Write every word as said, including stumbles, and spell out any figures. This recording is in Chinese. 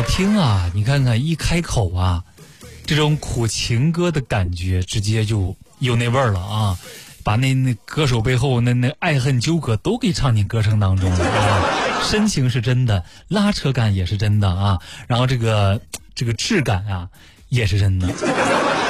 听啊，你看看一开口啊，这种苦情歌的感觉直接就有那味儿了啊，把那那歌手背后那那爱恨纠葛都给唱进歌声当中了啊，深情是真的，拉扯感也是真的啊，然后这个这个质感啊也是真的。